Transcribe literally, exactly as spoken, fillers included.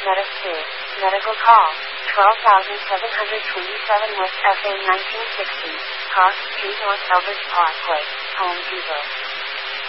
Medisys. Medical call. twelve thousand seven hundred twenty-seven West F A nineteen sixty. Cross Street North Elbridge Parkway. Home Depot.